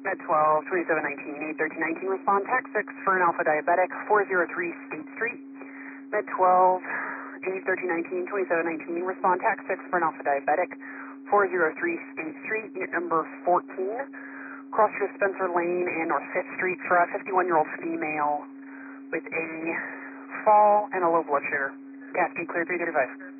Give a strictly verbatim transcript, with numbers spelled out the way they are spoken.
Med twelve, twenty-seven nineteen, eight thirteen nineteen, respond tax six for an alpha diabetic, four oh three State Street. Med twelve, eight thirteen nineteen, twenty-seven nineteen, respond tax six for an alpha diabetic, four oh three State Street, unit number fourteen. Cross through Spencer Lane and North fifth Street for a fifty-one-year-old female with a fall and a low blood sugar. Cascade clear three thirty-five.